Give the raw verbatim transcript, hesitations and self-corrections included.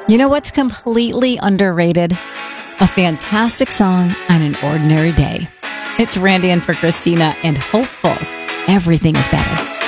You know what's completely underrated? A fantastic song on an ordinary day. It's Randy in for Christina and Hopeful. Everything is better.